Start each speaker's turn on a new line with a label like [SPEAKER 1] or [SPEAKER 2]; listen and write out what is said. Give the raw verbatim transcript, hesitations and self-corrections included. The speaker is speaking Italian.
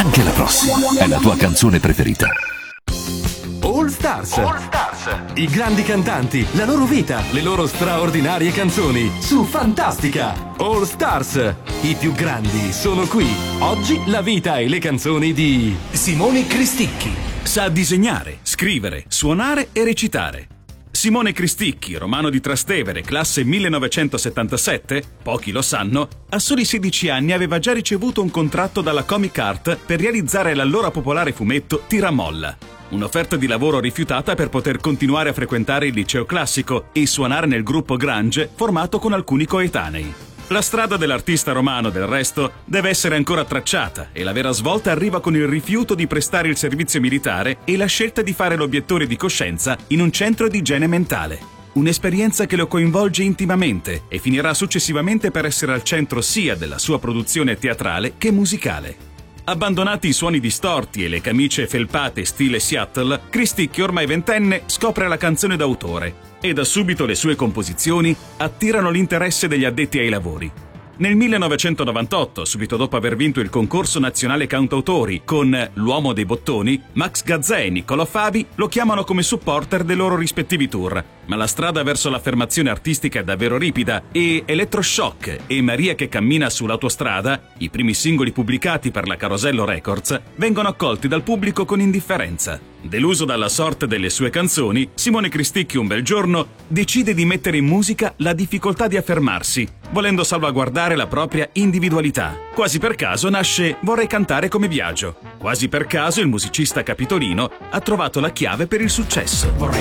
[SPEAKER 1] Anche la prossima è la tua canzone preferita.
[SPEAKER 2] All Stars. All Stars. I grandi cantanti, la loro vita, le loro straordinarie canzoni su Fantastica. All Stars. I più grandi sono qui. Oggi la vita e le canzoni di Simone Cristicchi.
[SPEAKER 3] Sa disegnare, scrivere, suonare e recitare. Simone Cristicchi, romano di Trastevere, classe millenovecentosettantasette, pochi lo sanno, a soli sedici anni aveva già ricevuto un contratto dalla Comic Art per realizzare l'allora popolare fumetto Tiramolla. Un'offerta di lavoro rifiutata per poter continuare a frequentare il liceo classico e suonare nel gruppo Grange formato con alcuni coetanei. La strada dell'artista romano, del resto, deve essere ancora tracciata e la vera svolta arriva con il rifiuto di prestare il servizio militare e la scelta di fare l'obiettore di coscienza in un centro di igiene mentale. Un'esperienza che lo coinvolge intimamente e finirà successivamente per essere al centro sia della sua produzione teatrale che musicale. Abbandonati i suoni distorti e le camicie felpate stile Seattle, Cristicchi, ormai ventenne, scopre la canzone d'autore e da subito le sue composizioni attirano l'interesse degli addetti ai lavori. Nel millenovecentonovantotto, subito dopo aver vinto il concorso nazionale cantautori con L'uomo dei bottoni, Max Gazzè e Niccolò Fabi lo chiamano come supporter dei loro rispettivi tour. Ma la strada verso l'affermazione artistica è davvero ripida e Elettroshock e Maria che cammina sull'autostrada, i primi singoli pubblicati per la Carosello Records, vengono accolti dal pubblico con indifferenza. Deluso dalla sorte delle sue canzoni, Simone Cristicchi un bel giorno decide di mettere in musica la difficoltà di affermarsi, volendo salvaguardare la propria individualità. Quasi per caso nasce Vorrei cantare come Biagio. Quasi per caso il musicista capitolino ha trovato la chiave per il successo.
[SPEAKER 2] Vorrei